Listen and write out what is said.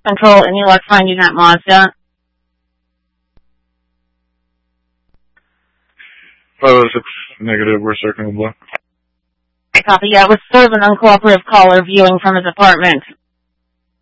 control any luck finding that Mazda? 506 negative, we're circling the block. I copy. Yeah, it was sort of an uncooperative caller viewing from his apartment.